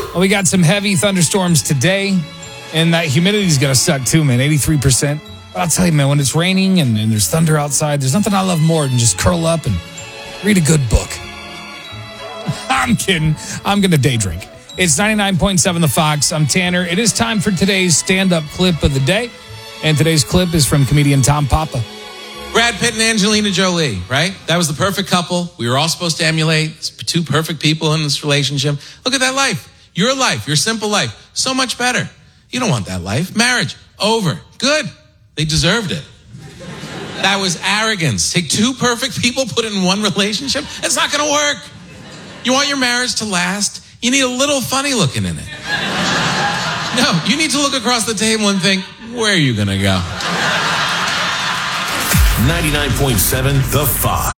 Well, we got some heavy thunderstorms today, and that humidity is going to suck too, man. 83%. But I'll tell you, man, when it's raining and there's thunder outside, there's nothing I love more than just curl up and read a good book. I'm kidding. I'm going to day drink. It's 99.7 The Fox. I'm Tanner. It is time for today's stand-up clip of the day. And today's clip is from comedian Tom Papa. Brad Pitt and Angelina Jolie, right? That was the perfect couple. We were all supposed to emulate two perfect people in this relationship. Look at that life. Your life, your simple life. So much better. You don't want that life. Marriage, over. Good. They deserved it. That was arrogance. Take two perfect people, put it in one relationship. It's not going to work. You want your marriage to last? You need a little funny looking in it. No, you need to look across the table and think, where are you going to go? 99.7 The Fox.